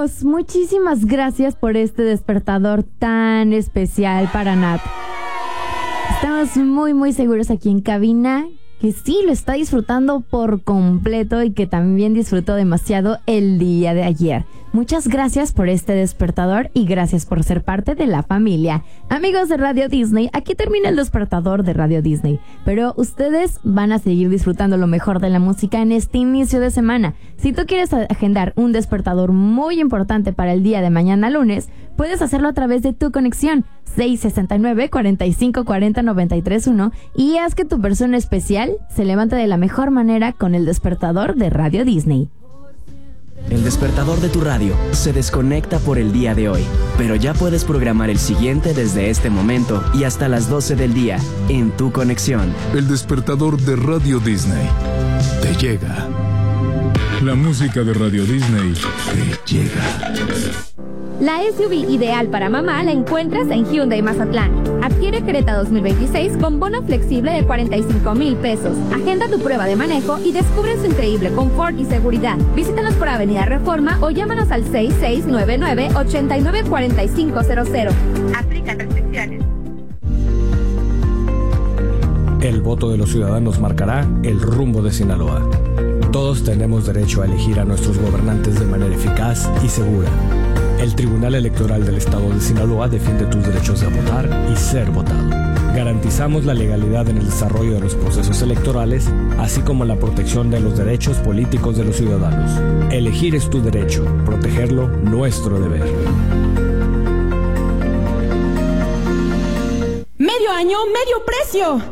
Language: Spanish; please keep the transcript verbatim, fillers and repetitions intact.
amigos, muchísimas gracias por este despertador tan especial para Nat. Estamos muy muy seguros aquí en cabina que sí lo está disfrutando por completo y que también disfrutó demasiado el día de ayer. Muchas gracias por este despertador y gracias por ser parte de la familia. Amigos de Radio Disney, aquí termina el despertador de Radio Disney, pero ustedes van a seguir disfrutando lo mejor de la música en este inicio de semana. Si tú quieres agendar un despertador muy importante para el día de mañana lunes, puedes hacerlo a través de tu conexión seis sesenta y nueve, cuarenta y cinco cuarenta, noventa y tres uno y haz que tu persona especial se levante de la mejor manera con el despertador de Radio Disney. El despertador de tu radio se desconecta por el día de hoy, pero ya puedes programar el siguiente desde este momento y hasta las doce del día en tu conexión. El despertador de Radio Disney te llega. La música de Radio Disney te llega. La S U V ideal para mamá la encuentras en Hyundai Mazatlán. Adquiere Creta dos mil veintiséis con bono flexible de cuarenta y cinco mil pesos. Agenda tu prueba de manejo y descubre su increíble confort y seguridad. Visítanos por Avenida Reforma o llámanos al seis seis nueve nueve, ocho nueve cuatro cinco cero cero. Aplican restricciones. El voto de los ciudadanos marcará el rumbo de Sinaloa. Todos tenemos derecho a elegir a nuestros gobernantes de manera eficaz y segura. El Tribunal Electoral del Estado de Sinaloa defiende tus derechos de votar y ser votado. Garantizamos la legalidad en el desarrollo de los procesos electorales, así como la protección de los derechos políticos de los ciudadanos. Elegir es tu derecho, protegerlo, nuestro deber. Medio año, medio precio.